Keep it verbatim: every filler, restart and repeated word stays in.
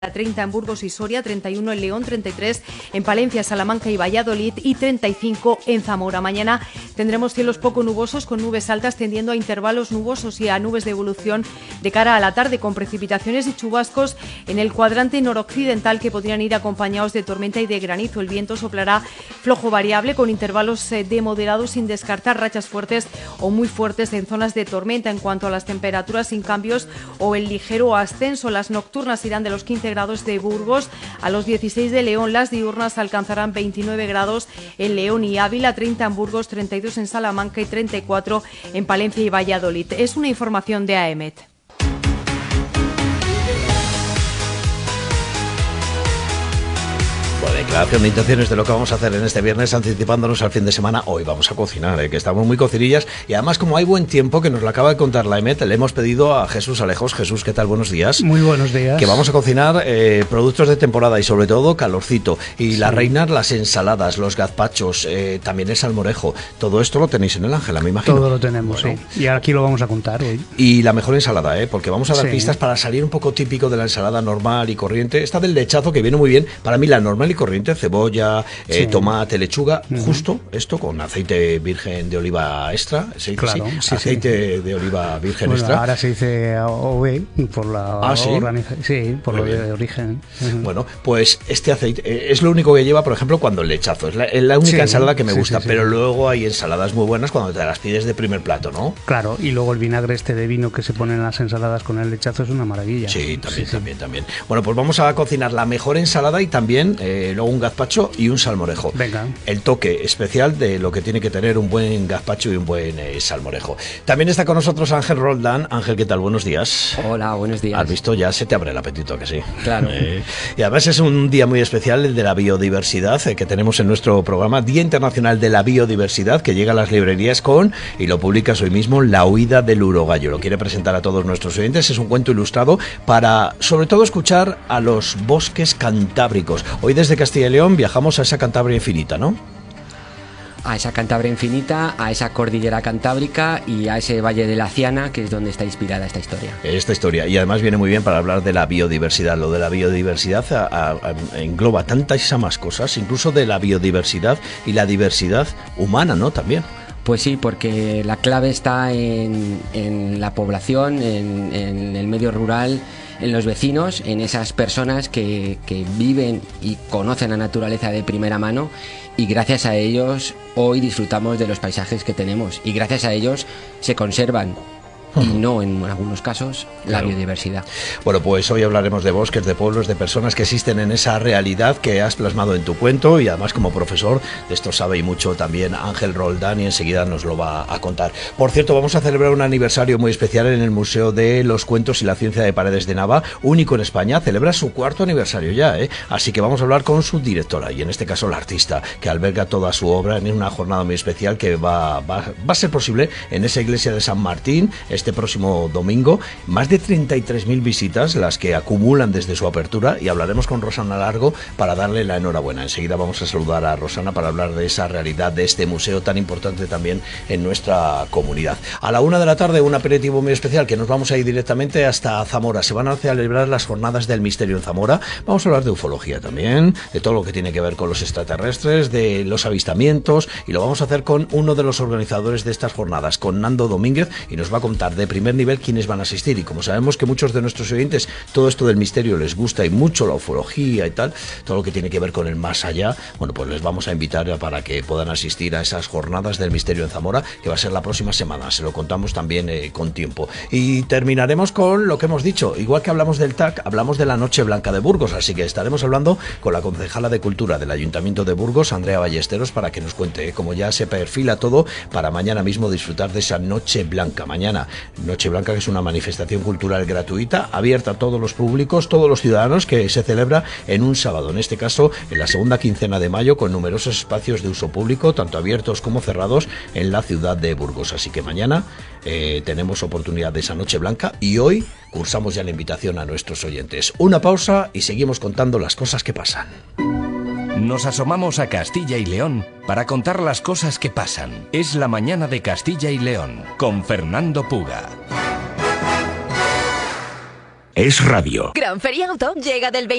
treinta en Burgos y Soria, treinta y uno en León, treinta y tres en Palencia, Salamanca y Valladolid y treinta y cinco en Zamora. Mañana tendremos cielos poco nubosos con nubes altas tendiendo a intervalos nubosos y a nubes de evolución de cara a la tarde, con precipitaciones y chubascos en el cuadrante noroccidental que podrían ir acompañados de tormenta y de granizo. El viento soplará flojo variable con intervalos de moderados, sin descartar rachas fuertes o muy fuertes en zonas de tormenta. En cuanto a las temperaturas, sin cambios o el ligero ascenso. Las nocturnas irán de los quince grados de Burgos a los dieciséis de León. Las diurnas alcanzarán veintinueve grados en León y Ávila, treinta en Burgos, treinta y dos en Salamanca y treinta y cuatro en Palencia y Valladolid. Es una información de A E M E T. Bueno, declaración de intenciones de lo que vamos a hacer en este viernes, anticipándonos al fin de semana. Hoy vamos a cocinar, ¿eh? Que estamos muy cocinillas, y además, como hay buen tiempo, que nos lo acaba de contar la A E M E T, le hemos pedido a Jesús Alejos. Jesús, ¿qué tal? Buenos días. Muy buenos días. Que vamos a cocinar eh, productos de temporada y sobre todo calorcito. Y sí. La reina, las ensaladas, los gazpachos, eh, también el salmorejo. Todo esto lo tenéis en el Ángela, me imagino. Todo lo tenemos, bueno. Sí. Y aquí lo vamos a contar hoy. Y la mejor ensalada, ¿eh? Porque vamos a dar sí. pistas para salir un poco típico de la ensalada normal y corriente. Esta del lechazo, que viene muy bien. Para mí la normal y corriente, cebolla, Eh, sí. tomate, lechuga, uh-huh. justo esto con aceite virgen de oliva extra, ¿sí? Claro, sí, sí, aceite sí. de oliva virgen bueno, extra. Ahora se dice O V por la ¿Ah, sí? organización, sí, por Muy lo bien. de origen. Uh-huh. Bueno, pues este aceite eh, es lo único que lleva, por ejemplo, cuando el lechazo es la, es la única sí, ensalada que me sí, gusta, sí, sí. pero luego hay ensaladas muy buenas cuando te las pides de primer plato, ¿no? Claro, y luego el vinagre este de vino que se pone en las ensaladas con el lechazo es una maravilla. Sí, también, sí, también, sí. también. Bueno, pues vamos a cocinar la mejor ensalada y también eh, luego un gazpacho y un salmorejo. Venga. El toque especial de lo que tiene que tener un buen gazpacho y un buen eh, salmorejo. También está con nosotros Ángel Roldán. Ángel, ¿qué tal? Buenos días. Hola, buenos días. ¿Has visto? Ya se te abre el apetito, que sí. Claro. Eh, y además es un día muy especial, el de la biodiversidad, eh, que tenemos en nuestro programa, Día Internacional de la Biodiversidad, que llega a las librerías con, y lo publicas hoy mismo, La huida del urogallo. Lo quiere presentar a todos nuestros oyentes. Es un cuento ilustrado para, sobre todo, escuchar a los bosques cantábricos. Hoy desde Castilla y León viajamos a esa Cantabria infinita, ¿no? A esa Cantabria infinita, a esa cordillera cantábrica y a ese valle de la Ciana, que es donde está inspirada esta historia. Esta historia, y además viene muy bien para hablar de la biodiversidad. Lo de la biodiversidad a, a, a, engloba tantas más cosas, incluso de la biodiversidad y la diversidad humana, ¿no? También. Pues sí, porque la clave está en, en la población, en, en el medio rural, en los vecinos, en esas personas que, que viven y conocen la naturaleza de primera mano, y gracias a ellos hoy disfrutamos de los paisajes que tenemos, y gracias a ellos se conservan, y no en algunos casos, la claro. biodiversidad. Bueno, pues hoy hablaremos de bosques, de pueblos, de personas que existen en esa realidad que has plasmado en tu cuento, y además como profesor de esto sabe y mucho también Ángel Roldán, y enseguida nos lo va a contar. Por cierto, vamos a celebrar un aniversario muy especial en el Museo de los Cuentos y la Ciencia de Paredes de Nava, único en España. Celebra su cuarto aniversario ya, ¿eh? Así que vamos a hablar con su directora, y en este caso la artista, que alberga toda su obra en una jornada muy especial que va, va, va a ser posible en esa iglesia de San Martín este próximo domingo. Más de treinta y tres mil visitas las que acumulan desde su apertura, y hablaremos con Rosana Largo para darle la enhorabuena. Enseguida vamos a saludar a Rosana para hablar de esa realidad de este museo tan importante también en nuestra comunidad. A la una de la tarde, un aperitivo muy especial, que nos vamos a ir directamente hasta Zamora. Se van a celebrar las jornadas del misterio en Zamora. Vamos a hablar de ufología también, de todo lo que tiene que ver con los extraterrestres, de los avistamientos, y lo vamos a hacer con uno de los organizadores de estas jornadas, con Nando Domínguez, y nos va a contar de primer nivel quiénes van a asistir. Y como sabemos que muchos de nuestros oyentes todo esto del misterio les gusta, y mucho la ufología y tal, todo lo que tiene que ver con el más allá, bueno, pues les vamos a invitar para que puedan asistir a esas jornadas del misterio en Zamora, que va a ser la próxima semana. Se lo contamos también eh, con tiempo. Y terminaremos con lo que hemos dicho. Igual que hablamos del T A C, hablamos de la Noche Blanca de Burgos, así que estaremos hablando con la concejala de Cultura del Ayuntamiento de Burgos, Andrea Ballesteros, para que nos cuente eh, cómo ya se perfila todo para mañana mismo disfrutar de esa Noche Blanca. Mañana, Noche Blanca, que es una manifestación cultural gratuita, abierta a todos los públicos, todos los ciudadanos, que se celebra en un sábado, en este caso en la segunda quincena de mayo, con numerosos espacios de uso público, tanto abiertos como cerrados, en la ciudad de Burgos. Así que mañana eh, tenemos oportunidad de esa Noche Blanca, y hoy cursamos ya la invitación a nuestros oyentes. Una pausa y seguimos contando las cosas que pasan. Nos asomamos a Castilla y León para contar las cosas que pasan. Es la mañana de Castilla y León, con Fernando Puga. es radio. Gran Feria Auto llega del